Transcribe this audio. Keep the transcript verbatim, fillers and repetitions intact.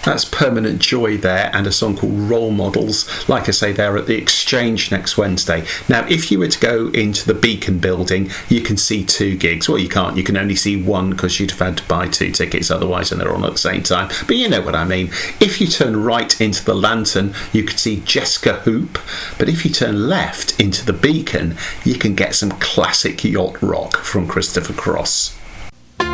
That's Permanent Joy there, and a song called Role Models. Like I say, they're at the Exchange next Wednesday. Now, if you were to go into the Beacon building, you can see two gigs. Well, you can't. You can only see one because you'd have had to buy two tickets otherwise, and they're on at the same time. But you know what I mean. If you turn right into the Lantern, you could see Jessica Hoop. But if you turn left into the Beacon, you can get some classic yacht rock from Christopher Cross.